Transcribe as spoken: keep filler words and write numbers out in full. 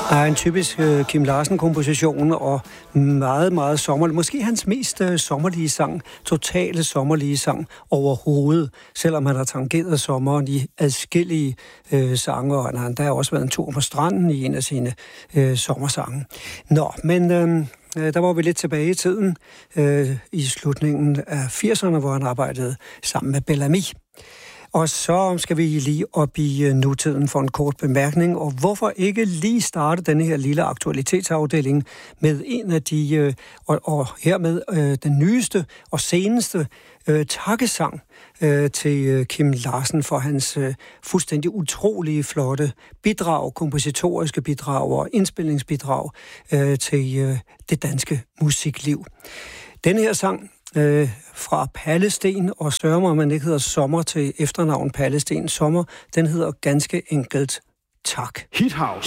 er en typisk uh, Kim Larsen-komposition, og meget, meget sommerlig. Måske hans mest uh, sommerlige sang, totale sommerlige sang overhovedet, selvom han har tangeret sommeren i adskillige uh, sange, og han har endda også været en tur på stranden i en af sine uh, sommersange. Nå, men uh, der var vi lidt tilbage i tiden, uh, i slutningen af firserne, hvor han arbejdede sammen med Bellamy. Og så skal vi lige op i nutiden for en kort bemærkning, og hvorfor ikke lige starte denne her lille aktualitetsafdeling med en af de, og, og hermed øh, den nyeste og seneste øh, takkesang øh, til øh, Kim Larsen for hans øh, fuldstændig utrolige flotte bidrag, kompositoriske bidrag og indspilningsbidrag øh, til øh, det danske musikliv. Denne her sang Øh, fra Pallesten, og større mig, man ikke hedder Sommer til efternavn Pallesten Sommer, den hedder ganske enkelt Tak. Hithouse.